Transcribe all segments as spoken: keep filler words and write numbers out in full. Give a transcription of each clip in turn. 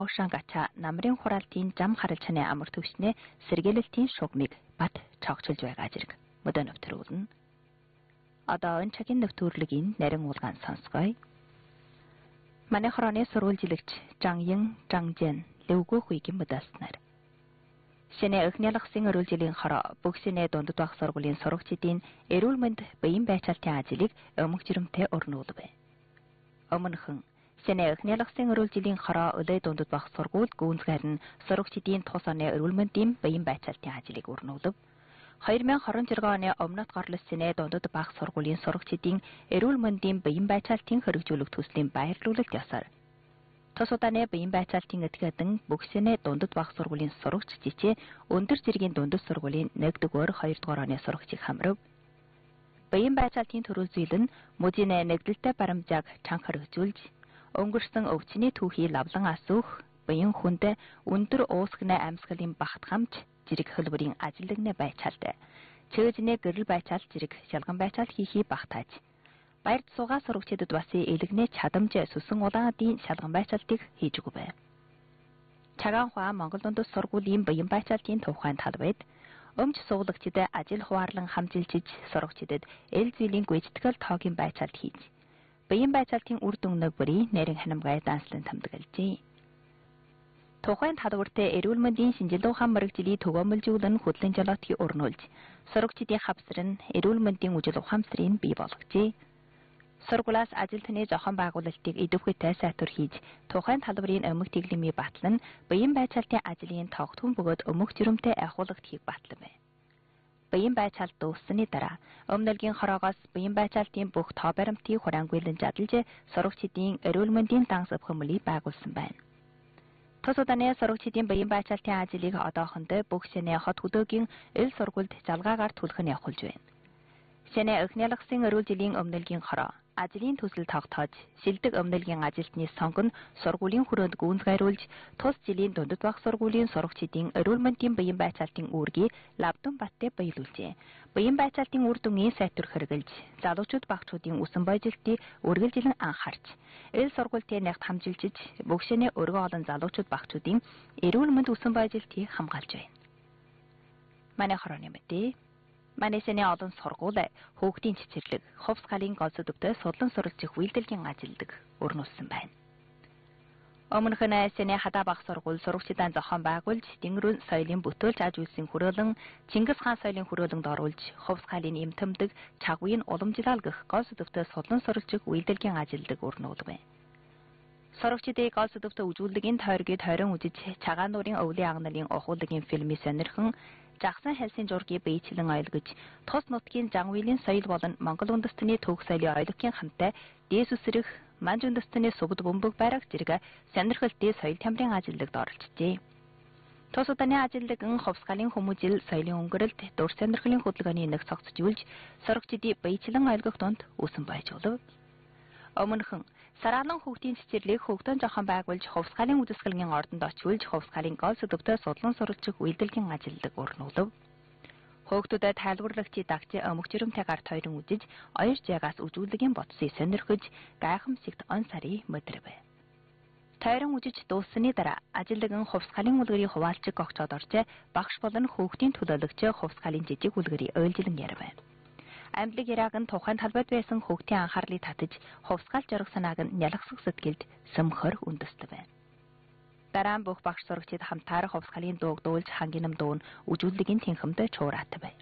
Ошангача намрын хураалтын зам харалчны амар төвчнээ сэргээлэлтийн шугамыг бат цогцолж байгаа зэрэг мөдөө нөтрүүлнэ. Одоо энэ цагийн нөтөрлөгийн нарийн уулгаан сонсгоё. Манай хорооны сурвалжилагч Жангин Жангжэн лөвгөө хуйгийн мөдөлснөр. Шинэ эхнэлэгсэн эрүүл жилийн хороо бүгсэнэ дундад байх сургуулийн сурагчдын эрүүл мэнд биеийн байцаалтын ажлыг өмг жирэмтэй өрнүүлв. Өмнөхөн Шинэ эхнэлэгсэн эрүүл жилийн хороо өлөө дундад байх сургууль гүнзгийр нь сурагчдын тус оны эрүүл мэндийн биеийн байцаалтын ажлыг өрнүүлв. две тысячи двадцать оны өмнөд горлос Шинэ дундад байх сургуулийн сурагчдын эрүүл мэндийн биеийн байцаалтын хэрэгжүүлэх төслийн баярлуулалт ёсоор Тус удааны биеийн байцаалтын этгээдэн бүх Шинэ дундад байх сургуулийн сурагч жижиг өндөр зэргийн дундад сургуулийн нэгдүгээр хоёрдугаар оны сурагчийг хамрав. Биеийн байцаалтын төрөл зүйл нь мужийн нэгдэлтэй баримжааг чанга хэрэгжүүлж, өнгөрсөн өвчний түүхий лавлан асуух, биеийн хүнд өндөр уусганы амьсгалын багт хамж зэрэг хөлбөрийн ажилтны байцаалт, чөөжний гэрэл байцаалт зэрэг шалган байцаалт хийхий багтааж, баярд суугаа сурагчдад бас элэгний чадамж сүсэн улаанадын шалган байцаалтыг хийж өгөв. Чагаанхуа Монгол дундад сургуулийн биеийн байцаалтын тухайн талбайд өмч суулагчид ажил хуваарлан хамжилжиж сурагчдад эл зүйлийн гүйцэтгэл тоогийн байцаалт хийж, биеийн байцаалтын үр дүн нөгбөрийн нарийн ханамгай данслан тэмдэглэжээ. Тухайн талбарт эрүүл мэндийн шинжилгээ ухаан мэрэгжлийн төгөөмөлжүүлэн хөдлөн жолоотыг өрнүүлж, сурагчдын хавсар нь эрүүл мэндийн үжил ухаамсрыг бий болгожээ. Сургуулиас ажилтны зохион байгуулалтыг идэвхтэй сайтар хийж, тухайн талбарын өмг тэглэмийн батлан биеийн байцаалтын ажлын тогтхон бөгөөд өмг жирэмтэй ахуулгадхийг батлав. Биеийн байцаалт дууссаны дараа өмнөлгийн хороогоос биеийн байцаалтын бүх тоо баримтыг хураангуйлан жадалж сурагчдын эрүүл мэндийн данс өвхөмлийг байгуулсан байна. Тус удааны сурагчдын биеийн байцаалтын ажлыг одоохондоо бүх Шинэ хот хөдөөгийн эл сургуульд залгаагаар түлхэн явуулж байна. Шинэ эхнэлэгсэн эрүүл жилийн өмнөлгийн хороо ажлын төсөл тогтоож, шилдэг өмнөлгийн ажилтны сонгон сургуулийн хүрээнд гүнзгийрүүлж, тус жилийн дундад байх сургуулийн сурагчдын эрүүл мэндийн биеийн байцаалтын үүргийг лавдан баттай баялуулжээ. Биеийн байцаалтын үр дүнгийн сайтар хэрэгжилж, залуучууд багцуудын үсэн боёжилтыг үргэлжилэн анхаарч, эл сургуультай нэгт хамжилжиж, бүх Шинэ өргөө олон залуучууд багцуудын эрүүл мэнд үсэн боёжилтыг хамгаалж байна. Манай хорооны мэдээ Манай Шинэ олон сургууль хүүхдийн цэцэрлэг, хувьс галын гол сөдөвтэй судлан суралцах үйлдэлгийн ажилдаг өрнүүлсэн байна. Өмнөх нь Шинэ хадаа бага сургууль сурагчдаа зохион байгуулж, Тэнгэрийн соёлын бүтээлч аж үйлсийн хүрээлэн, Чингис хаан соёлын хүрээлэнд оруулж, хувьс галын эм тэмдэг, чагвын уламжлал гэх гол сөдөвтэй судлан суралцах үйлдэлгийн ажилдаг өрнүүлв. Сурагчдыг гол сөдөвтэй үзүүлдэгийн тойргийг тойрон үзэж, цагаан нуурын өвлийн агналын ухуулгын фильмийг сонирхон Жагсан хэлсийн зургийг биечлэн ойлгож, тус нутгийн Жангвилийн соёл болон Монгол үндэстний төвх соёлын ойлгохын хамтаа дээс үсрэх, манж үндэстний сүгд бөмбөг барих зэрэг сонирхолтой соёл тамирын ажилдагд оролцжээ. Тус удааны ажилтан хувьс галын хүмүүжил соёлын өнгөрөлт, дур сонирхлын хөдөлгөөний нэг цогцжүүлж, сурагчдыг биечлэн ойлгох тунд үүсэн байжуулав. Өмнөхөн Сараалан хүүхдийн цэцэрлэг хөгтөн зохион байгуулж, хувьс галын үдэсгэлгийн ордонд очивуулж, хувьс галын гол сөдөвтэй судлан суралцах үйлдэлгийн ажилдаг өрнүүлв. Хүүхдүүдэд тайлбарлагчид дагч өмг жирэмтэй гарт хоёрын үжиж, оёр жаагаас үзүүлдэгийн бодсыг сонирхож, гайхамшигт он сарын мөдрөв. Тойрон үжиж дууссаны дараа ажилтан хувьс галын үлгэрийн хуваалцыг огцоод орж, багш болон хүүхдийн төлөөлөгч хувьс галын жижиг үлгэрийг ойлжилан ярив. Амьдлаг яриаг нь тухайн талбайд байсан хүүхдийн анхаарлыг татаж, хувьсгал жорох санааг нь нялгсах сэтгэлд сөмхөр үндэслэв. Дараа нь бүх багш сурагчид хамтаар хувьсгалын дууг дуулж хангинам дуун үжүүлдэгийн тэнхэмд чуураатав.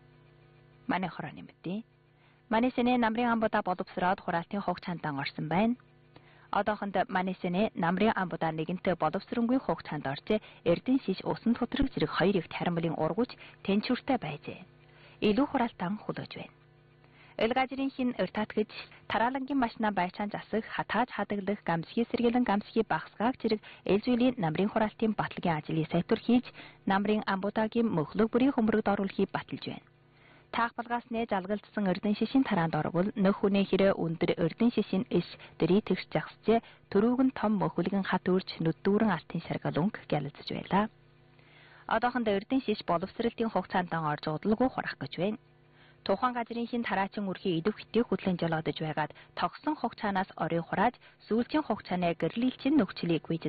Манай хорооны мэдээ. Манай Шинэ намрын амбуда боловсроод хураалтын хугацаанд орсон байна. Одоохонд манай Шинэ намрын амбуда нэгэнтээ боловсронгүй хугацаанд орж, эрдэн шиш усан тутраг зэрэг хоёр их тарамлын ургуч тэнчүртэй байжээ. Илүү хураалтан хулж байна. Элгажрын хин өртатгэж, тараалангийн машина байцаан засах, хатааж хадгалах, гамсхий сэргээлэн гамсхий багсгааг зэрэг эл зүйлийн намрын хураалтын батлагын ажлыг сайтар хийж, намрын амбудагийн мөхлөг бүрийн хөмрөгд оруулахыг баталж байна. Таах балгааснээ жалгалдсан эрдэн шишийн тараанд орвол нөх хүнээ хэрэг өндөр эрдэн шишийн иш дэрий тэгш жагсжээ, төрүүг нь том мөхөлгөн хат үрж нүддүүрэн алтын шаргал өнгө гялалзж байлаа. Одоохондоо эрдэн шиш боловсралтын хугацаанд орж удалгүй хурах гэж байна. Тухайн газрын хин тараачин үрхий идэвхтэй хөтлөн жолоодож байгаад тогсон хугацаанаас орой хурааж, сүүлчийн хугацааны гэрлэлчин нөхцөлийг гүйж